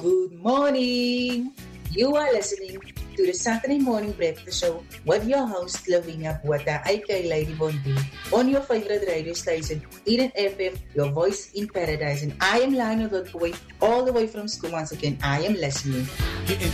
Good morning! You are listening to the Saturday Morning Breakfast Show with your host, Lavinia Buata, aka Lady Bondi, on your favorite radio station, Eden FM, your voice in paradise. And I am Lionel Boy, all the way from school once again. I am listening.